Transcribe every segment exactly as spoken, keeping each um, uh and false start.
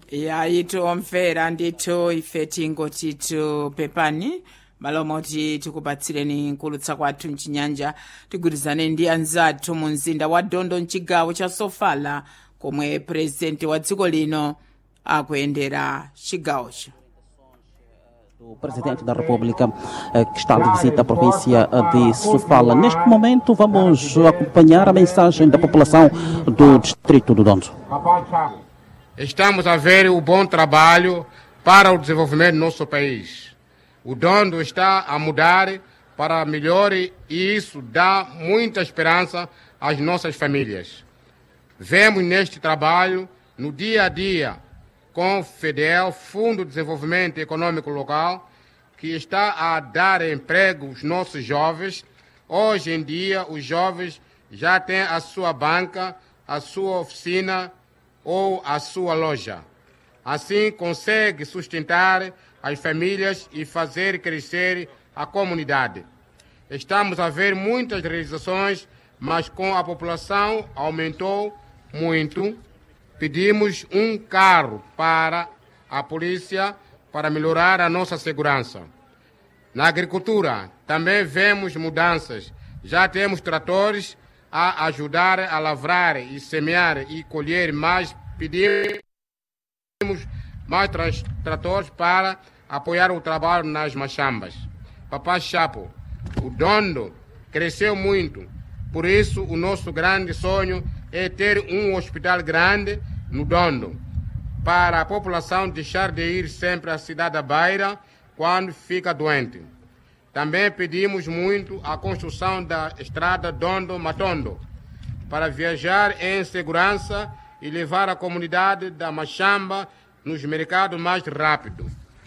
E aí tiomvera ndithu ife tingoti pepani malo moti tikupatsireni nkulutsa kwathu mchinyanja tigwirizane ndi anzathu mu mzinda wa Dondo mchigawo cha Sofala komwe presidenti wa dziko lino akuyendera chigawocho. O Presidente da República que está de visita à província de Sofala. Neste momento vamos acompanhar a mensagem da população do distrito do Dondo. Estamos a ver o bom trabalho para o desenvolvimento do nosso país. O Dondo está a mudar para melhor e isso dá muita esperança às nossas famílias. Vemos neste trabalho, no dia a dia, com o FEDEL, Fundo de Desenvolvimento Econômico Local, que está a dar emprego aos nossos jovens. Hoje em dia, os jovens já têm a sua banca, a sua oficina ou a sua loja. Assim, consegue sustentar as famílias e fazer crescer a comunidade. Estamos a ver muitas realizações, mas com a população aumentou muito. Pedimos um carro para a polícia para melhorar a nossa segurança. Na agricultura, também vemos mudanças. Já temos tratores a ajudar a lavrar e semear e colher mais. Pedimos mais tratores para apoiar o trabalho nas machambas. Papai Chapo, o Dondo cresceu muito. Por isso, o nosso grande sonho é ter um hospital grande no Dondo, para a população deixar de ir sempre à cidade da Beira quando fica doente. Também pedimos muito a construção da estrada Dondo-Matondo, para viajar em segurança e levar a comunidade da Machamba nos mercados mais rápido.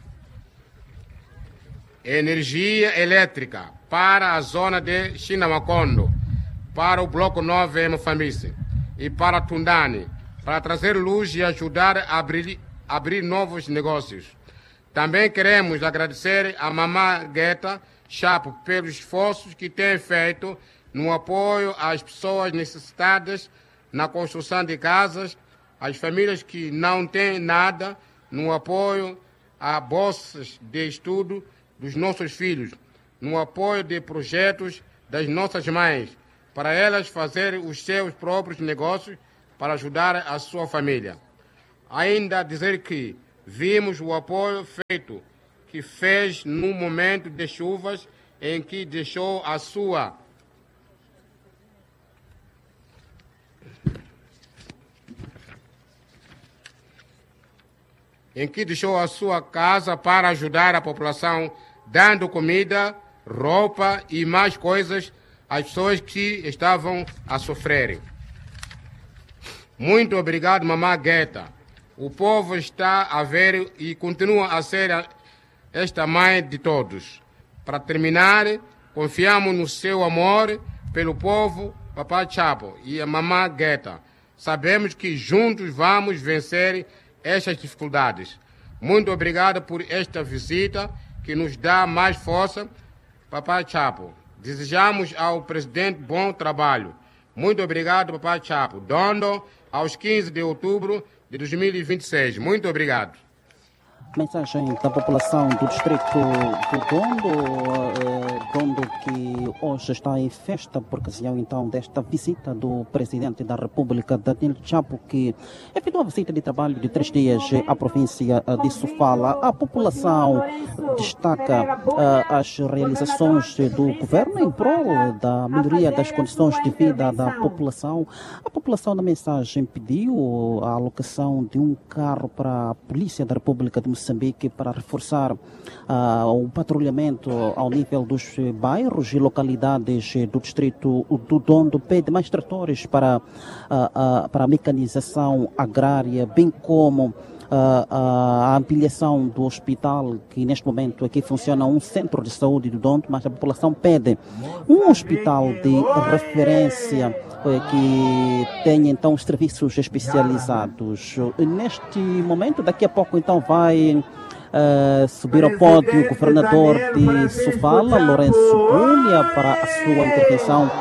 Energia elétrica para a zona de Chinamacondo, para o Bloco nove em Moçambique e para Tundani, para trazer luz e ajudar a abrir, abrir novos negócios. Também queremos agradecer a Mamá Gueta Chapo pelos esforços que tem feito no apoio às pessoas necessitadas na construção de casas, às famílias que não têm nada, no apoio a bolsas de estudo dos nossos filhos, no apoio de projetos das nossas mães, para elas fazerem os seus próprios negócios para ajudar a sua família. Ainda dizer que vimos o apoio feito que fez no momento de chuvas em que deixou a sua em que deixou a sua casa para ajudar a população, dando comida, roupa e mais coisas às pessoas que estavam a sofrer. Muito obrigado, Mamá Gueta. O povo está a ver e continua a ser esta mãe de todos. Para terminar, confiamos no seu amor pelo povo, Papai Chapo e a Mamá Gueta. Sabemos que juntos vamos vencer estas dificuldades. Muito obrigado por esta visita que nos dá mais força, Papai Chapo. Desejamos ao presidente bom trabalho. Muito obrigado, Papai Chapo. Dondo, aos quinze de outubro de dois mil e vinte e seis. Muito obrigado. Mensagem da população do distrito do Dondo, Dondo que hoje está em festa por ocasião então desta visita do Presidente da República, Daniel Chapo, que efetuou a visita de trabalho de três dias à província de Sofala. A população destaca uh, as realizações do governo em prol da melhoria das condições de vida da população. A população na mensagem pediu a alocação de um carro para a Polícia da República de Moçambique para reforçar uh, o patrulhamento ao nível dos bairros e localidades do distrito do Dondo. Pede mais tratores para, uh, uh, para a mecanização agrária, bem como Uh, uh, a ampliação do hospital, que neste momento aqui funciona um centro de saúde do Dondo, mas a população pede um hospital de referência uh, que tenha então os serviços especializados. Neste momento, daqui a pouco então vai uh, subir ao pódio o governador de Sofala, Lourenço Cunha, para a sua intervenção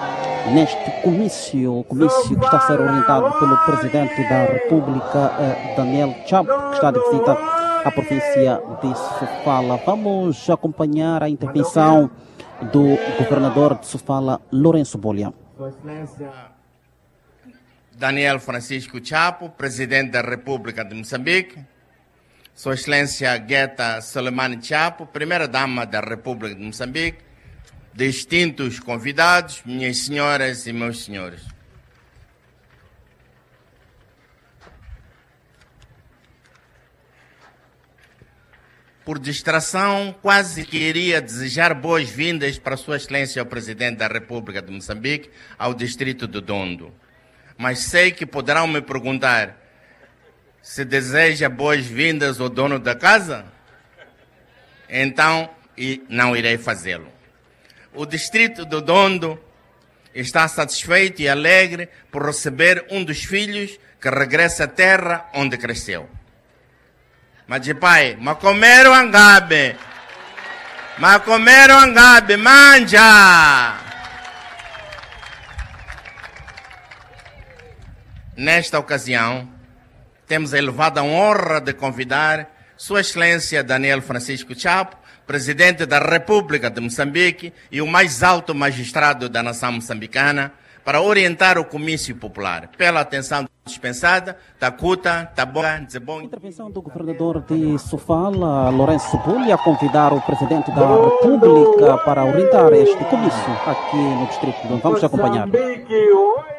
neste comício, comício que está a ser orientado pelo Presidente da República, Daniel Chapo, que está de visita à província de Sofala. Vamos acompanhar a intervenção do governador de Sofala, Lourenço Bolha. Sua Excelência Daniel Francisco Chapo, Presidente da República de Moçambique. Sua Excelência Guetta Soleimani Chapo, Primeira-Dama da República de Moçambique. Distintos convidados, minhas senhoras e meus senhores. Por distração, quase queria desejar boas-vindas para Sua Excelência o Presidente da República de Moçambique ao distrito de Dondo. Mas sei que poderão me perguntar se deseja boas-vindas ao dono da casa. Então, e não irei fazê-lo. O distrito de Dondo está satisfeito e alegre por receber um dos filhos que regressa à terra onde cresceu. Mas pai, macomero angabe, macomero angabe, manja! Nesta ocasião, temos a elevada honra de convidar Sua Excelência Daniel Francisco Chapo, Presidente da República de Moçambique e o mais alto magistrado da nação moçambicana, para orientar o comício popular. Pela atenção dispensada, Tacuta, Taboga, Nzebon. Intervenção do governador de Sofala, Lourenço Bolha, a convidar o Presidente da República para orientar este comício aqui no distrito. Vamos acompanhar.